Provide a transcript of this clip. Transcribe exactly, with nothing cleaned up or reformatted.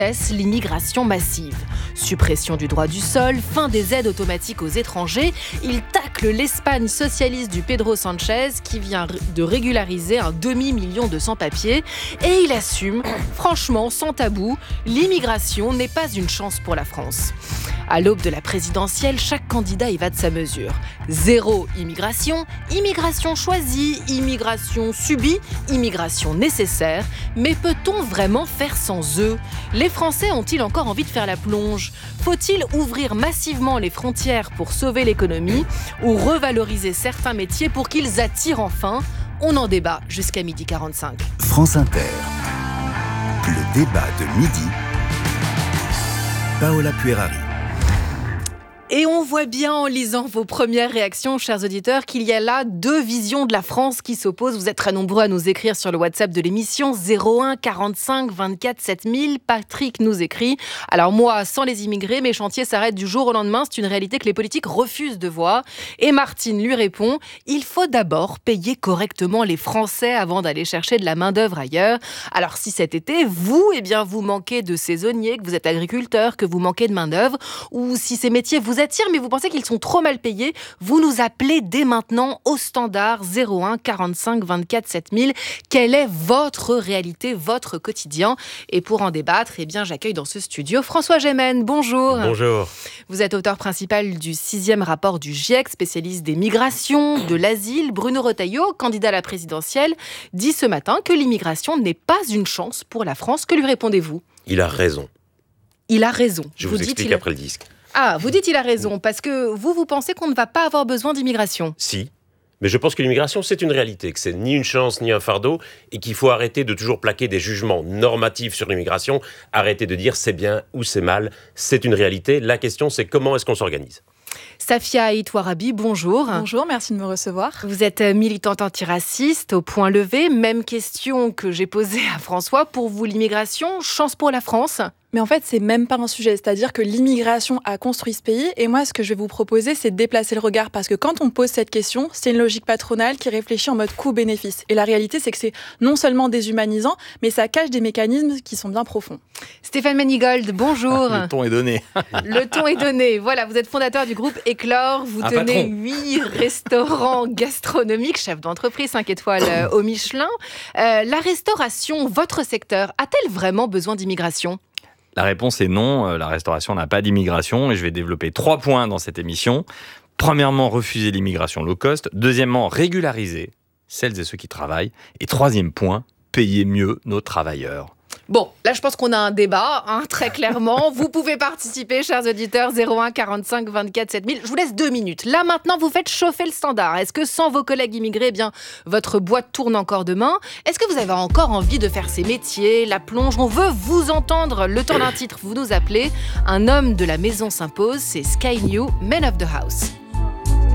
l'immigration massive. Suppression du droit du sol, fin des aides automatiques aux étrangers, il tacle l'Espagne socialiste du Pedro Sanchez qui vient de régulariser un demi-million de sans-papiers et il assume, franchement, sans tabou, l'immigration n'est pas une chance pour la France. À l'aube de la présidentielle, chaque candidat y va de sa mesure. Zéro immigration, immigration choisie, immigration subie, immigration nécessaire. Mais peut-on vraiment faire sans eux ? Les Français ont-ils encore envie de faire la plonge ? Faut-il ouvrir massivement les frontières pour sauver l'économie ou revaloriser certains métiers pour qu'ils attirent enfin ? On en débat jusqu'à midi quarante-cinq. France Inter. Le débat de midi. Paola Puerari. Et on voit bien en lisant vos premières réactions, chers auditeurs, qu'il y a là deux visions de la France qui s'opposent. Vous êtes très nombreux à nous écrire sur le WhatsApp de l'émission zéro un quarante-cinq vingt-quatre sept mille. Patrick nous écrit « Alors moi, sans les immigrés, mes chantiers s'arrêtent du jour au lendemain. C'est une réalité que les politiques refusent de voir. » Et Martine lui répond « Il faut d'abord payer correctement les Français avant d'aller chercher de la main-d'œuvre ailleurs. » Alors si cet été, vous, eh bien, vous manquez de saisonniers, que vous êtes agriculteur, que vous manquez de main-d'œuvre, ou si ces métiers vous attirent, mais vous pensez qu'ils sont trop mal payés, vous nous appelez dès maintenant au standard zéro un quarante-cinq vingt-quatre sept mille. Quelle est votre réalité, votre quotidien ? Et pour en débattre, eh bien, j'accueille dans ce studio François Gémen. Bonjour. Bonjour. Vous êtes auteur principal du sixième rapport du GIEC, spécialiste des migrations, de l'asile. Bruno Retailleau, candidat à la présidentielle, dit ce matin que l'immigration n'est pas une chance pour la France. Que lui répondez-vous ? Il a raison. Il a raison. Je vous, vous explique dites, a... après le disque. Ah, vous dites il a raison, parce que vous, vous pensez qu'on ne va pas avoir besoin d'immigration ? Si, mais je pense que l'immigration, c'est une réalité, que c'est ni une chance ni un fardeau, et qu'il faut arrêter de toujours plaquer des jugements normatifs sur l'immigration, arrêter de dire c'est bien ou c'est mal, c'est une réalité. La question, c'est comment est-ce qu'on s'organise ? Safia Aït Ouarabi, bonjour. Bonjour, merci de me recevoir. Vous êtes militante antiraciste au Point Levé. Même question que j'ai posée à François. Pour vous, l'immigration, chance pour la France ? Mais en fait, c'est même pas un sujet. C'est-à-dire que l'immigration a construit ce pays. Et moi, ce que je vais vous proposer, c'est de déplacer le regard. Parce que quand on pose cette question, c'est une logique patronale qui réfléchit en mode coût-bénéfice. Et la réalité, c'est que c'est non seulement déshumanisant, mais ça cache des mécanismes qui sont bien profonds. Stéphane Manigold, bonjour. Le ton est donné. Le ton est donné. Voilà, vous êtes fondateur du groupe Éclore. Vous un tenez patron. huit restaurants gastronomiques, chef d'entreprise cinq étoiles euh, au Michelin. Euh, la restauration, votre secteur, a-t-elle vraiment besoin d'immigration ? La réponse est non, la restauration n'a pas d'immigration et je vais développer trois points dans cette émission. Premièrement, refuser l'immigration low cost. Deuxièmement, régulariser celles et ceux qui travaillent. Et troisième point, payer mieux nos travailleurs. Bon, là je pense qu'on a un débat, hein, très clairement. Vous pouvez participer, chers auditeurs, zéro un quarante-cinq vingt-quatre sept mille. Je vous laisse deux minutes. Là maintenant, vous faites chauffer le standard. Est-ce que sans vos collègues immigrés, eh bien, votre boîte tourne encore demain ? Est-ce que vous avez encore envie de faire ces métiers, la plonge ? On veut vous entendre. Le temps d'un titre, vous nous appelez. Un homme de la maison s'impose, c'est Sky New, Men of the House.